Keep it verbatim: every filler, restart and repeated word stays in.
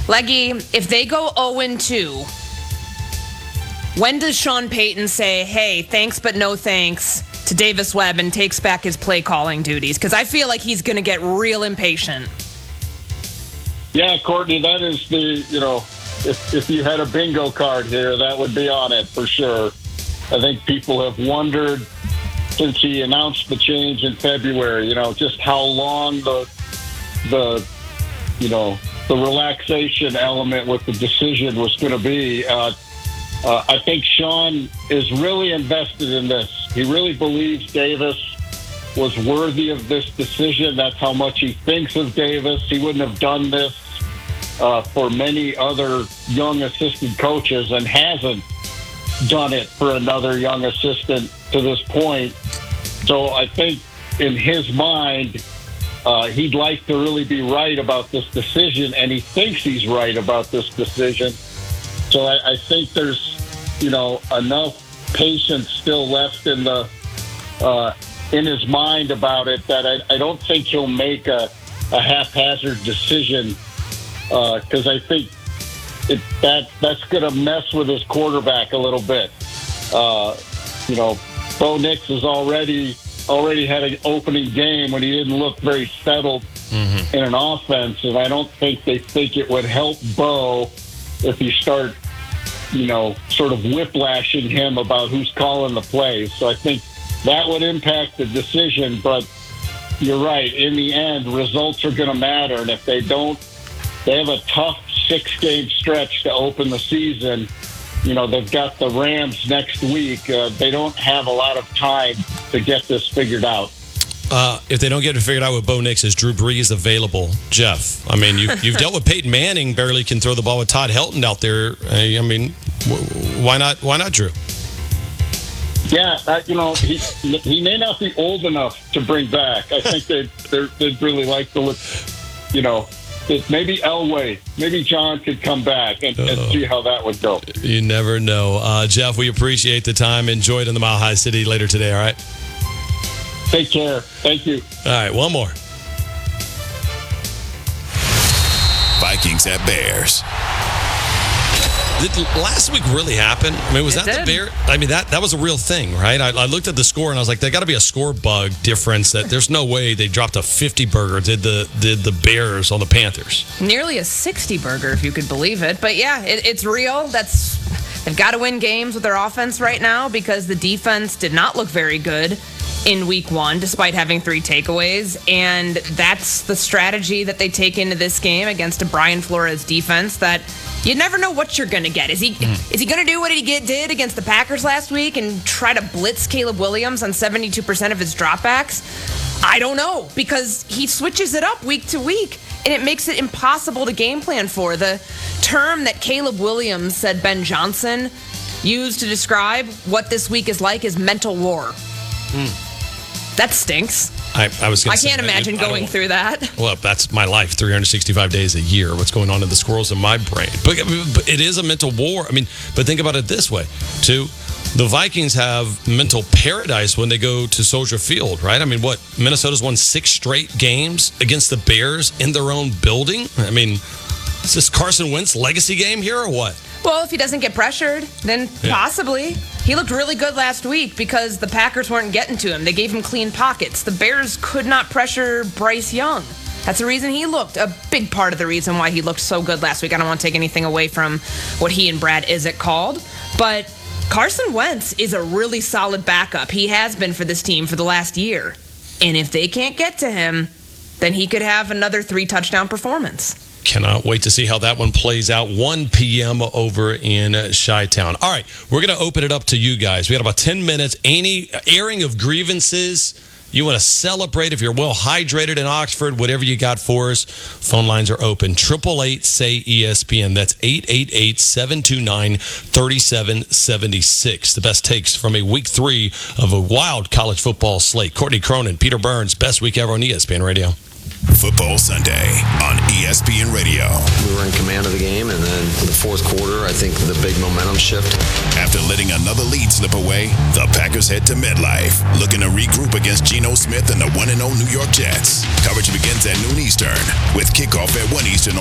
Leggy, if they go oh and two, when does Sean Payton say, hey, thanks but no thanks to Davis Webb and takes back his play calling duties? Because I feel like he's going to get real impatient. Yeah, Courtney, that is the, you know, if, if you had a bingo card here, that would be on it for sure. I think people have wondered since he announced the change in February, you know, just how long the, the you know, the relaxation element with the decision was going to be. Uh, uh, I think Sean is really invested in this. He really believes Davis was worthy of this decision. That's how much he thinks of Davis. He wouldn't have done this uh, for many other young assistant coaches and hasn't done it for another young assistant to this point. So I think in his mind, uh, he'd like to really be right about this decision, and he thinks he's right about this decision. So I, I think there's, you know, enough patience still left in the uh, in his mind about it that I, I don't think he'll make a, a haphazard decision because uh, I think it, that that's going to mess with his quarterback a little bit. Uh, you know, Bo Nix has already already had an opening game when he didn't look very settled mm-hmm. in an offense, and I don't think they think it would help Bo if you start, you know, sort of whiplashing him about who's calling the plays. So I think that would impact the decision, but you're right. In the end, results are going to matter, and if they don't, they have a tough six-game stretch to open the season. You know, they've got the Rams next week. Uh, they don't have a lot of time to get this figured out. Uh, if they don't get it figured out with Bo Nix, is Drew Brees available? Jeff, I mean, you, you've dealt with Peyton Manning, barely can throw the ball with Todd Helton out there. I mean, why not? Why not Drew? Yeah, uh, you know, he he may not be old enough to bring back. I think they'd, they'd really like to look, you know, that maybe Elway, maybe John could come back and, and see how that would go. You never know. Uh, Jeff, we appreciate the time. Enjoy it in the Mile High City later today, all right? Take care. Thank you. All right, one more. Vikings at Bears. Did last week really happen? I mean, was it that did. the Bear? I mean, that, that was a real thing, right? I, I looked at the score and I was like, there got to be a score bug difference. That there's no way they dropped a fifty burger. Did the did the Bears on the Panthers? Nearly a sixty burger, if you could believe it. But yeah, it, it's real. That's they've got to win games with their offense right now because the defense did not look very good in week one, despite having three takeaways. And that's the strategy that they take into this game against a Brian Flores defense that you never know what you're going to get. Is he mm. is he going to do what he get, did against the Packers last week and try to blitz Caleb Williams on seventy-two percent of his dropbacks? I don't know, because he switches it up week to week, and it makes it impossible to game plan for. The term that Caleb Williams said Ben Johnson used to describe what this week is like is mental war. Mm. That stinks. I, I was. I say, can't imagine I, I going through that. Well, that's my life, three hundred sixty-five days a year. What's going on in the squirrels in my brain? But, but it is a mental war. I mean, but think about it this way, too. The Vikings have mental paradise when they go to Soldier Field, right? I mean, what? Minnesota's won six straight games against the Bears in their own building? I mean, is this Carson Wentz legacy game here or what? Well, if he doesn't get pressured, then yeah. possibly. He looked really good last week because the Packers weren't getting to him. They gave him clean pockets. The Bears could not pressure Bryce Young. That's the reason he looked, a big part of the reason why he looked so good last week. I don't want to take anything away from what he and Brad Izzett called, but Carson Wentz is a really solid backup. He has been for this team for the last year. And if they can't get to him, then he could have another three-touchdown performance. Cannot wait to see how that one plays out. one p.m. over in Chi-Town. All right, we're going to open it up to you guys. We got about ten minutes. Any airing of grievances you want to celebrate, if you're well hydrated in Oxford, whatever you got for us, phone lines are open. eight eight eight, S A Y, E S P N. That's eight eight eight, seven two nine, three seven seven six. The best takes from a week three of a wild college football slate. Courtney Cronin, Peter Burns, best week ever on E S P N Radio. Football Sunday on E S P N Radio. We were in command of the game, and then in the fourth quarter, I think the big momentum shift. After letting another lead slip away, the Packers head to MetLife, looking to regroup against Geno Smith and the one and oh New York Jets. Coverage begins at noon Eastern, with kickoff at one Eastern